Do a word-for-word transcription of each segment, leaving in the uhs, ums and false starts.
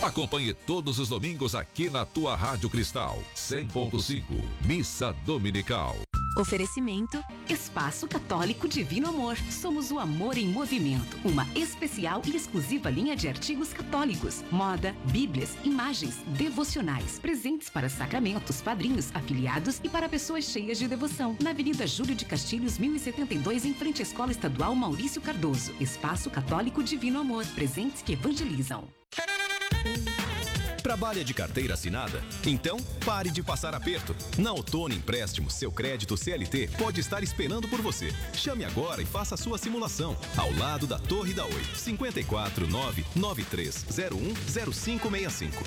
Acompanhe todos os domingos aqui na tua Rádio Cristal, cem ponto cinco, Missa Dominical. Oferecimento Espaço Católico Divino Amor. Somos o amor em movimento. Uma especial e exclusiva linha de artigos católicos, moda, bíblias, imagens, devocionais, presentes para sacramentos, padrinhos, afiliados e para pessoas cheias de devoção. Na Avenida Júlio de Castilhos, mil e setenta e dois, em frente à Escola Estadual Maurício Cardoso. Espaço Católico Divino Amor. Presentes que evangelizam. Trabalha de carteira assinada? Então, pare de passar aperto. Na Outono Empréstimos, seu crédito C L T pode estar esperando por você. Chame agora e faça a sua simulação. Ao lado da Torre da Oi. cinco quatro nove nove três zero um zero cinco seis cinco.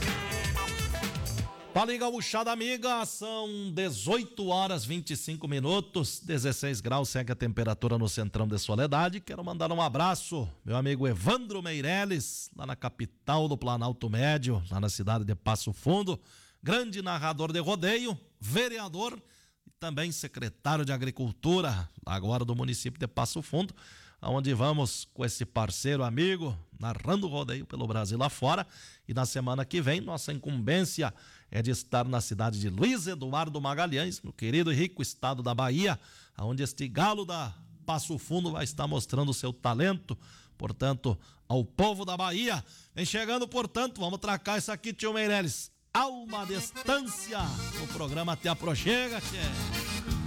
Fala aí, gauchada amiga, são dezoito horas e vinte e cinco minutos, dezesseis graus, segue a temperatura no Centrão de Soledade. Quero mandar um abraço, meu amigo Evandro Meireles, lá na capital do Planalto Médio, lá na cidade de Passo Fundo, grande narrador de rodeio, vereador e também secretário de Agricultura, agora do município de Passo Fundo, onde vamos com esse parceiro amigo, narrando o rodeio pelo Brasil lá fora. E na semana que vem, nossa incumbência é de estar na cidade de Luiz Eduardo Magalhães, no querido e rico estado da Bahia, onde este galo da Passo Fundo vai estar mostrando o seu talento, portanto, ao povo da Bahia. Vem chegando, portanto, vamos tracar isso aqui, tio Meireles. Alma Distância, no programa Te Aproxega, tchê.